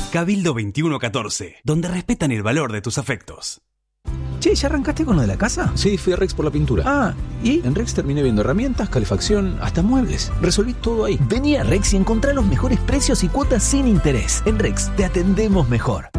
Cabildo 2114, donde respetan el valor de tus afectos. Che, ¿ya arrancaste con lo de la casa? Sí, fui a Rex por la pintura. Ah, ¿y? En Rex terminé viendo herramientas, calefacción, hasta muebles. Resolví todo ahí. Vení a Rex y encontrá los mejores precios y cuotas sin interés. En Rex te atendemos mejor.